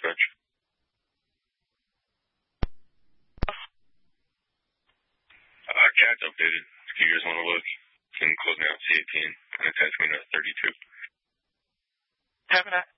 such. Cat's updated. If you guys want to look, you can close me out C18 and attach me to 32. Having that.